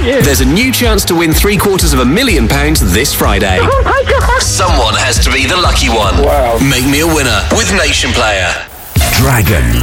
you. There's a new chance to win £750,000 this Friday. Oh my God. Someone has to be the lucky one. Wow. Make me a winner with Nation Player. Dragon